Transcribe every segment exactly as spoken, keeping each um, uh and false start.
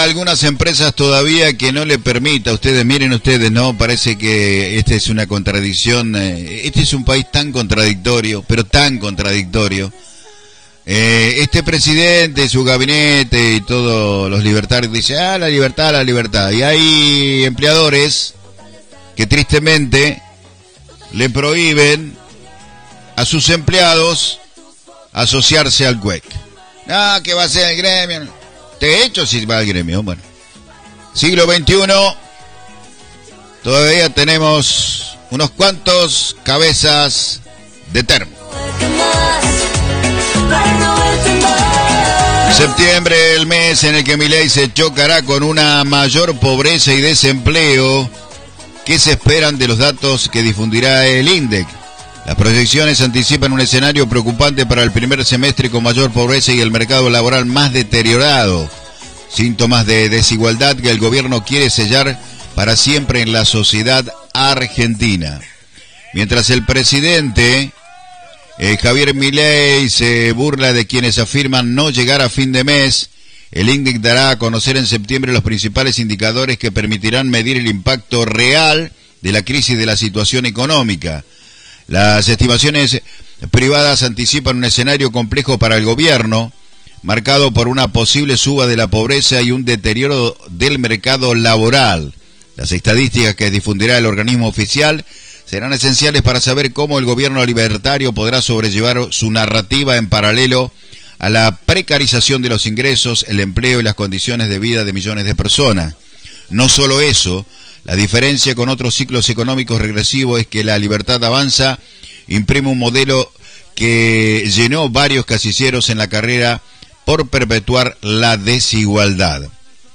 algunas empresas todavía que no le permita a ustedes, miren ustedes, no, parece que esta es una contradicción, eh, este es un país tan contradictorio, pero tan contradictorio. Eh, este presidente, su gabinete y todos los libertarios dicen, ah, la libertad, la libertad. Y hay empleadores que tristemente le prohíben a sus empleados asociarse al C U E C. Ah, que va a ser el gremio. De hecho, sí va al gremio. Bueno, siglo veintiuno, todavía tenemos unos cuantos cabezas de termo. Septiembre, el mes en el que Milei se chocará con una mayor pobreza y desempleo. ¿Qué se esperan de los datos que difundirá el INDEC? Las proyecciones anticipan un escenario preocupante para el primer semestre con mayor pobreza y el mercado laboral más deteriorado. Síntomas de desigualdad que el gobierno quiere sellar para siempre en la sociedad argentina. Mientras el presidente eh, Javier Milei se burla de quienes afirman no llegar a fin de mes, el INDEC dará a conocer en septiembre los principales indicadores que permitirán medir el impacto real de la crisis de la situación económica. Las estimaciones privadas anticipan un escenario complejo para el gobierno, marcado por una posible suba de la pobreza y un deterioro del mercado laboral. Las estadísticas que difundirá el organismo oficial serán esenciales para saber cómo el gobierno libertario podrá sobrellevar su narrativa en paralelo a la precarización de los ingresos, el empleo y las condiciones de vida de millones de personas. No solo eso, la diferencia con otros ciclos económicos regresivos es que la Libertad Avanza imprime un modelo que llenó varios casilleros en la carrera por perpetuar la desigualdad.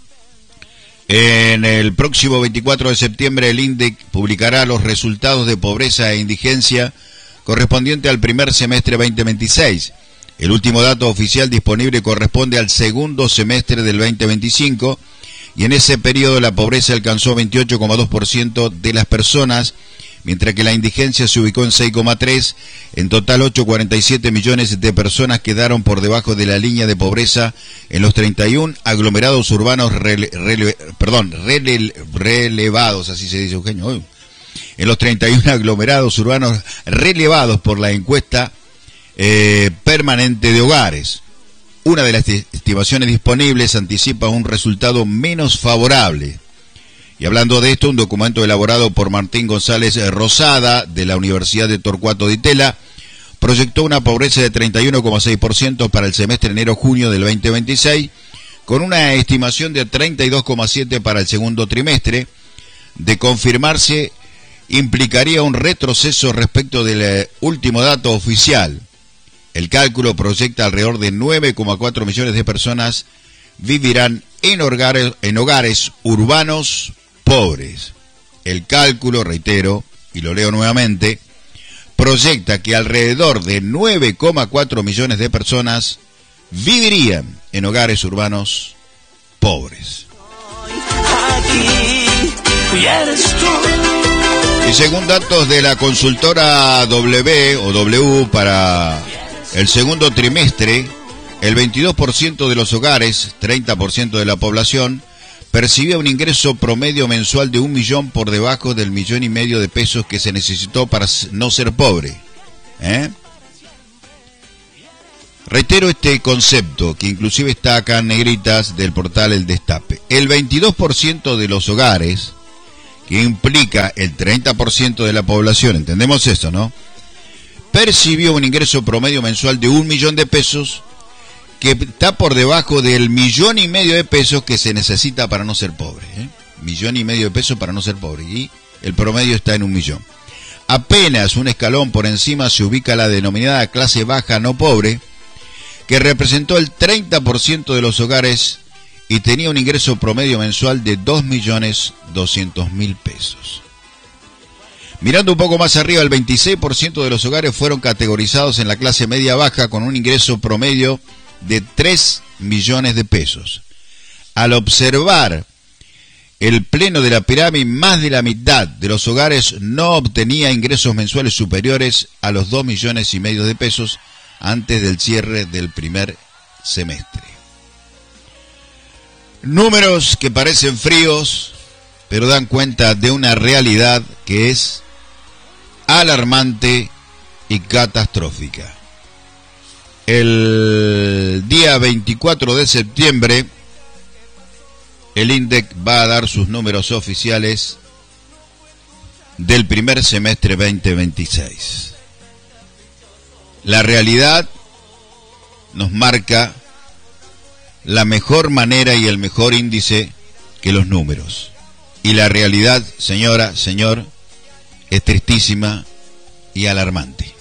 En el próximo veinticuatro de septiembre el INDEC publicará los resultados de pobreza e indigencia correspondiente al primer semestre veinte veintiséis. El último dato oficial disponible corresponde al segundo semestre del veinte veinticinco y en ese periodo la pobreza alcanzó veintiocho coma dos por ciento de las personas, mientras que la indigencia se ubicó en seis coma tres por ciento. En total, ocho coma cuarenta y siete millones de personas quedaron por debajo de la línea de pobreza en los treinta y uno aglomerados urbanos rele, rele, perdón, rele, relevados, así se dice, Eugenio, Uy. en los treinta y uno aglomerados urbanos relevados por la encuesta eh, permanente de hogares. Una de las estimaciones disponibles anticipa un resultado menos favorable. Y hablando de esto, un documento elaborado por Martín González Rosada, de la Universidad de Torcuato Di Tella, proyectó una pobreza de treinta y uno coma seis por ciento para el semestre enero-junio del veinte veintiséis, con una estimación de treinta y dos coma siete por ciento para el segundo trimestre. De confirmarse, implicaría un retroceso respecto del último dato oficial. El cálculo proyecta alrededor de nueve coma cuatro millones de personas vivirán en hogares, en hogares urbanos pobres. El cálculo, reitero, y lo leo nuevamente, proyecta que alrededor de nueve coma cuatro millones de personas vivirían en hogares urbanos pobres. Y según datos de la consultora W o W para el segundo trimestre, el veintidós por ciento de los hogares, treinta por ciento de la población, percibía un ingreso promedio mensual de un millón por debajo del millón y medio de pesos que se necesitó para no ser pobre. ¿Eh? Reitero este concepto, que inclusive está acá en negritas del portal El Destape. El veintidós por ciento de los hogares, que implica el treinta por ciento de la población, entendemos eso, ¿no?, percibió un ingreso promedio mensual de un millón de pesos, que está por debajo del millón y medio de pesos que se necesita para no ser pobre. ¿eh? Millón y medio de pesos para no ser pobre. Y el promedio está en un millón. Apenas un escalón por encima se ubica la denominada clase baja no pobre, que representó el treinta por ciento de los hogares y tenía un ingreso promedio mensual de dos millones doscientos mil pesos. Mirando un poco más arriba, el veintiséis por ciento de los hogares fueron categorizados en la clase media baja con un ingreso promedio de tres millones de pesos. Al observar el pleno de la pirámide, más de la mitad de los hogares no obtenía ingresos mensuales superiores a los dos millones y medio de pesos antes del cierre del primer semestre. Números que parecen fríos, pero dan cuenta de una realidad que es alarmante y catastrófica. El día veinticuatro de septiembre, el INDEC va a dar sus números oficiales del primer semestre veinte veintiséis. La realidad nos marca la mejor manera y el mejor índice que los números. Y la realidad, señora, señor, es tristísima y alarmante.